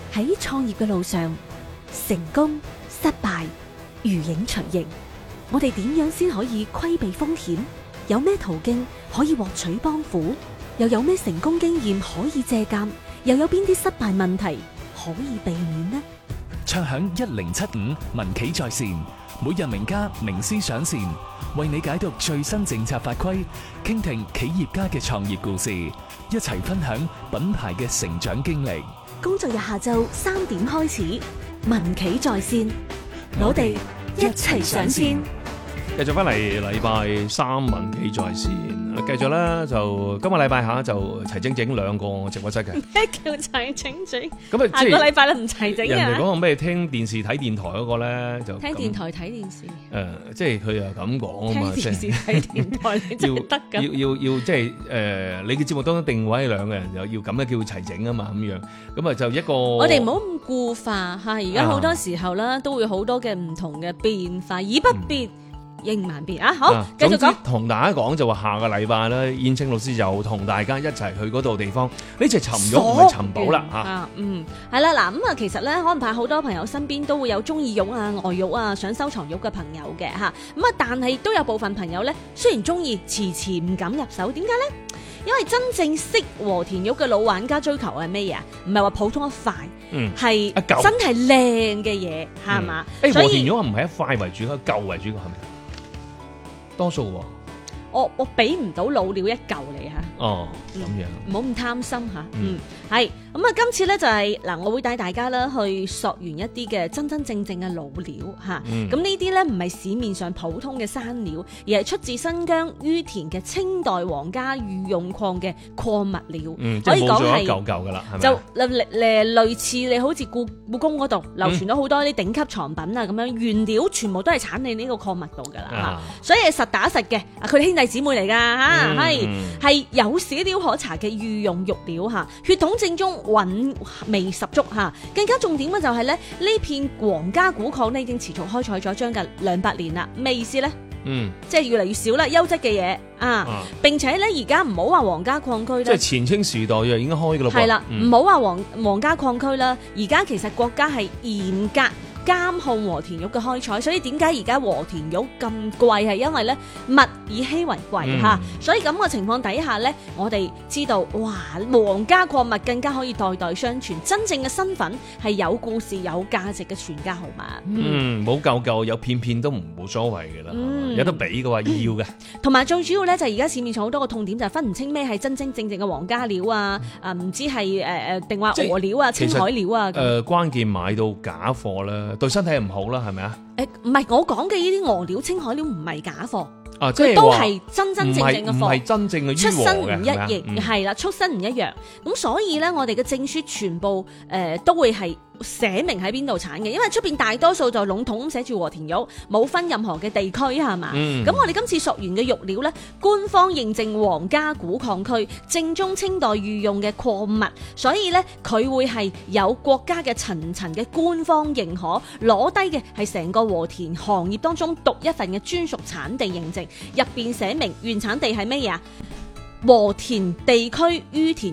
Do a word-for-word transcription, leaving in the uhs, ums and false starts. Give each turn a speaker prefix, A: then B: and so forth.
A: 喺創業嘅路上，成功、失敗如影隨形，我哋點樣先可以規避風險？有咩途徑可以獲取幫扶？又有咩成功經驗可以借鑑？又有邊啲失敗問題可以避免呢？
B: 暢享一零七五民企在線，每日名家名師上線，為你解讀最新政策法規，傾聽企業家嘅創業故事，一齊分享品牌嘅成長經歷。
A: 工作日下晝三點開始，民企在線，我哋一齊上線。
C: 繼續翻嚟禮拜三民企在線，繼續咧就今個禮拜下就齊整整兩個直播室嘅。
A: 咩叫齊整整？
C: 咁啊，
A: 下個禮拜都唔齊整啊！
C: 人哋講個咩聽電視睇電台嗰個咧就
A: 聽電台睇電視。
C: 誒、呃，即係佢又咁講啊嘛，
A: 聽電視睇電台你真係得㗎。
C: 要要要即係誒，你嘅節目當中定位兩個人又要咁咧叫齊整啊嘛，咁樣咁啊就一個。
A: 我哋唔好咁固化嚇，而家好多時候啦，都會好多嘅唔同嘅變化，以不變。嗯應萬變啊！好，繼續講。同
C: 大家講就話下個禮拜咧，燕青老師又同大家一齊去嗰度地方。呢隻尋玉唔係尋寶啦嚇。
A: 啊，嗯，係啦，嗱咁啊，其實咧，可能怕好多朋友身邊都會有中意玉啊、愛玉啊、想收藏玉嘅朋友嘅嚇。咁啊，但係都有部分朋友咧，雖然中意，遲遲唔敢入手。點解咧？因為真正識和田玉嘅老玩家追求係咩嘢啊？唔係話普通一塊，嗯，係真係靚嘅嘢，係嘛？
C: 誒，和田玉唔係一塊為主，一嚿為主嘅係咪？多數喎，
A: 我我俾唔到老料一嚿你嚇。
C: 哦，咁樣，
A: 唔好咁貪心嚇。嗯，係咁啊，今次咧就係嗱，我會帶大家咧去索完一啲嘅真真正正嘅老料嚇。咁呢啲咧唔係市面上普通嘅山料，而係出自新疆於田嘅清代皇家御用礦嘅礦物料。
C: 嗯，
A: 可以講係
C: 一嚿嚿噶啦，係咪？
A: 就誒誒類似你好似故故宮嗰度流傳咗好多啲頂級藏品啊咁樣，原料全部都係產喺呢個礦物度㗎啦嚇，所以係實打實嘅。啊，佢哋兄弟姊妹嚟㗎嚇，係係有史料可查嘅御用玉料嚇，血統正宗，韻味十足嚇。更加重點嘅就係咧，呢片皇家古礦咧已經持續開採咗將近兩百年啦。咩意思咧？嗯，即係越嚟越少啦，優質嘅嘢啊，啊並且咧而家唔好話皇家礦區啦，
C: 即係前清時代就已經開㗎啦。
A: 係啦，唔好話皇皇家礦區啦，而家其實國家係嚴格監控和田玉嘅開採，所以點解而家和田玉咁貴係因為咧物以稀為貴嚇，嗯、所以咁嘅情況底下咧，我哋知道哇，皇家礦物更加可以代代相傳，真正嘅身份係有故事有價值嘅傳家號碼。
C: 嗯，冇舊舊有片片都唔冇所謂嘅啦，嗯、有得俾嘅話要嘅。同
A: 埋、嗯、最主要咧就係而家市面上好多個痛點就係分唔清咩係真真正正嘅皇家料啊，啊唔知係誒誒定話鵝料啊、青海料啊。誒、
C: 呃、關鍵買到假貨咧，對身體唔好啦，係咪啊？
A: 誒，唔係我講嘅呢啲鵝料、青海料唔係假貨，
C: 啊，
A: 佢都係真真正正嘅貨，
C: 唔係真正嘅
A: 出身唔一樣，係啦，出身唔一樣。咁所以咧，我哋嘅證書全部誒、呃、都會係寫明喺邊度產嘅，因為出邊大多數就籠統咁寫住和田玉，冇分任何嘅地區係嘛。咁、嗯、我哋今次索完嘅玉料咧，官方認證皇家古礦區正宗清代御用嘅礦物，所以咧佢會係有國家嘅層層嘅官方認可，攞低嘅係成個和田行業當中獨一份嘅專屬產地認證，入邊寫明原產地係咩嘢啊？和田地區於田。